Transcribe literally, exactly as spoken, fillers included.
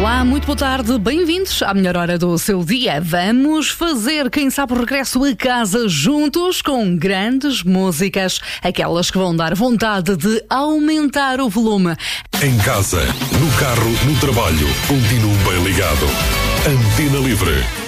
Olá, muito boa tarde, bem-vindos à melhor hora do seu dia. Vamos fazer, quem sabe, o regresso a casa juntos com grandes músicas, aquelas que vão dar vontade de aumentar o volume. Em casa, no carro, no trabalho, continue bem ligado. Antena Livre.